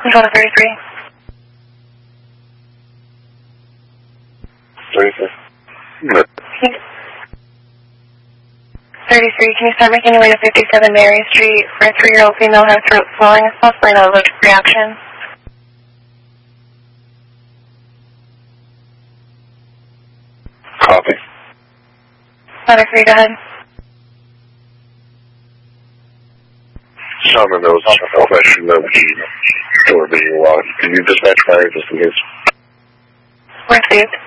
Control to 33. 33. 33, can you start making your way to 57 Mary Street for a 3-year-old female who has throat swelling, possibly an allergic reaction? Copy. 3, go ahead. Someone knows a question of the door being locked. Can you dispatch fire just in case? Received.